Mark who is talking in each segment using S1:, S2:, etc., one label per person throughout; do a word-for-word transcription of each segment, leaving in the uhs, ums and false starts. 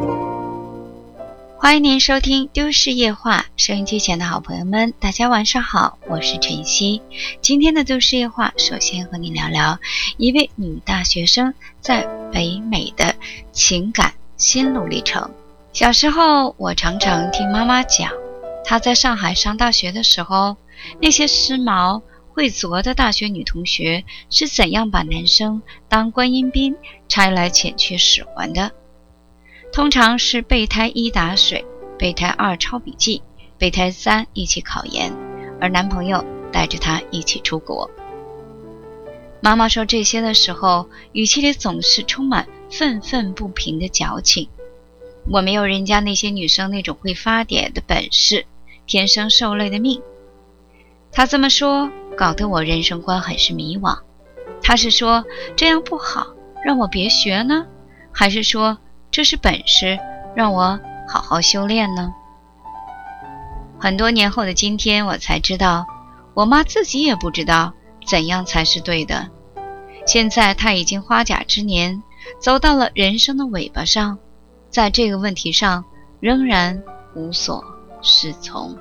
S1: 欢迎您收听都市夜话，收音机前的好朋友们，大家晚上好，我是晨曦。今天的都市夜话，首先和你聊聊一位女大学生在北美的情感心路历程。小时候，我常常听妈妈讲，她在上海上大学的时候，那些时髦会作的大学女同学是怎样把男生当观音兵拆来遣去使唤的。通常是备胎一打水，备胎二抄笔记，备胎三一起考研，而男朋友带着她一起出国。妈妈说这些的时候，语气里总是充满愤愤不平的矫情。我没有人家那些女生那种会发嗲的本事，天生受累的命。她这么说，搞得我人生观很是迷惘。她是说这样不好，让我别学呢？还是说这是本事，让我好好修炼呢？很多年后的今天，我才知道，我妈自己也不知道怎样才是对的。现在她已经花甲之年，走到了人生的尾巴上，在这个问题上仍然无所适从。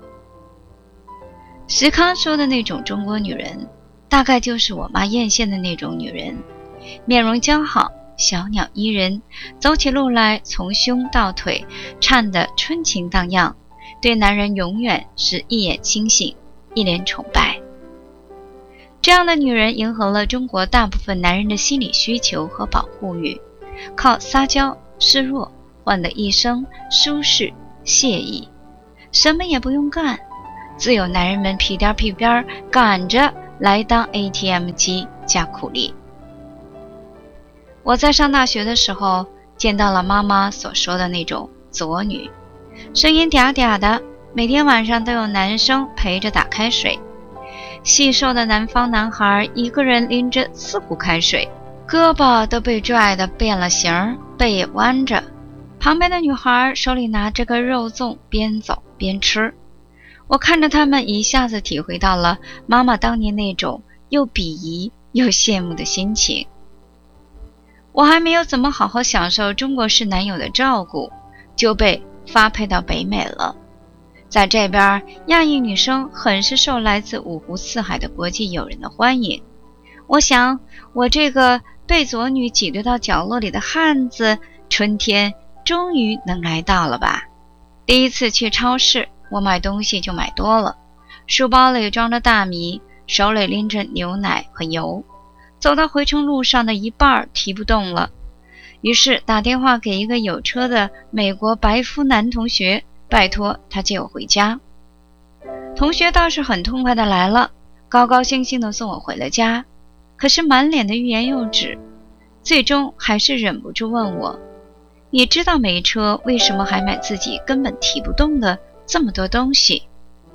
S1: 石康说的那种中国女人，大概就是我妈艳羡的那种女人，面容姣好，小鸟依人，走起路来从胸到腿颤得春情荡漾，对男人永远是一眼清醒，一脸崇拜。这样的女人迎合了中国大部分男人的心理需求和保护欲，靠撒娇示弱换得一生舒适惬意，什么也不用干，自有男人们屁颠屁颠赶着来当 A T M 机加苦力。我在上大学的时候，见到了妈妈所说的那种左女，声音嗲嗲的，每天晚上都有男生陪着打开水。细瘦的南方男孩一个人拎着四壶开水，胳膊都被拽得变了形，背也弯着。旁边的女孩手里拿着个肉粽，边走边吃。我看着他们，一下子体会到了妈妈当年那种又鄙夷又羡慕的心情。我还没有怎么好好享受中国式男友的照顾，就被发配到北美了。在这边，亚裔女生很是受来自五湖四海的国际友人的欢迎。我想，我这个被左女挤兑到角落里的汉子，春天终于能来到了吧。第一次去超市，我买东西就买多了，书包里装着大米，手里拎着牛奶和油。走到回程路上的一半提不动了，于是打电话给一个有车的美国白肤男同学，拜托他接我回家。同学倒是很痛快的来了，高高兴兴的送我回了家，可是满脸的欲言又止，最终还是忍不住问我，你知道没车为什么还买自己根本提不动的这么多东西？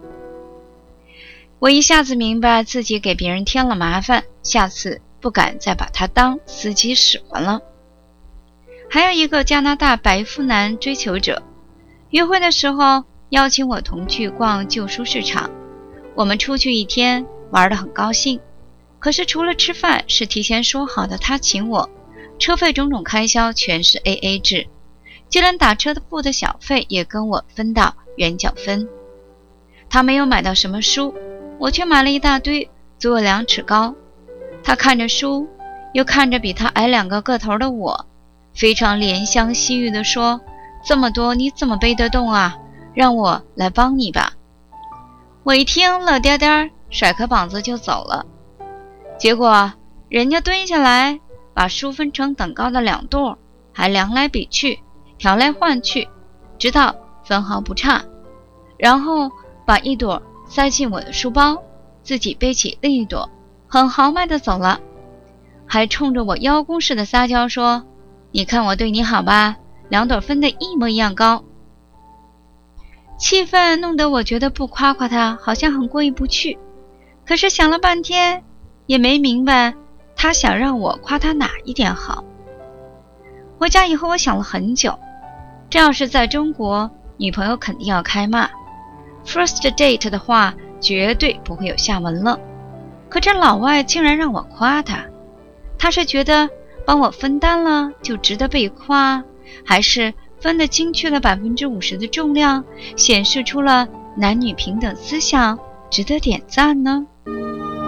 S1: 我一下子明白自己给别人添了麻烦，下次不敢再把他当司机使唤了。还有一个加拿大白富男追求者，约会的时候邀请我同去逛旧书市场，我们出去一天玩得很高兴，可是除了吃饭是提前说好的他请我，车费种种开销全是 A A 制，就连打车的付的小费也跟我分到原角分。他没有买到什么书，我却买了一大堆，足有两尺高。他看着书，又看着比他矮两个个头的我，非常怜香惜玉地说，这么多你怎么背得动啊？让我来帮你吧。我一听乐颠颠，甩开膀子就走了。结果人家蹲下来，把书分成等高的两垛，还量来比去，调来换去，直到分毫不差，然后把一朵塞进我的书包，自己背起另一朵，很豪迈地走了，还冲着我邀功似的撒娇说，你看我对你好吧，两朵分得一模一样高。气氛弄得我觉得不夸夸他好像很过意不去，可是想了半天也没明白他想让我夸他哪一点好。回家以后我想了很久，这要是在中国，女朋友肯定要开骂， First date 的话绝对不会有下文了。可这老外竟然让我夸他，他是觉得帮我分担了就值得被夸，还是分得精确了百分之五十的重量，显示出了男女平等思想，值得点赞呢？